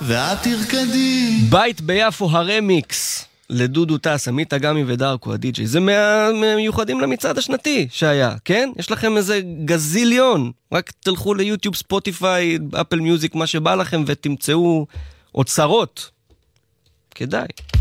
ואת תרקדי. בית ביפו הרמיקס לדודו טס, עמית אגמי ודארקו הדי-ג'יי. זה מיוחדים למצעד השנתי שהיה, כן? יש לכם איזה גזיליון. רק תלכו ליוטיוב, ספוטיפיי, אפל מיוזיק, מה שבא לכם, ותמצאו אוצרות. כדאי.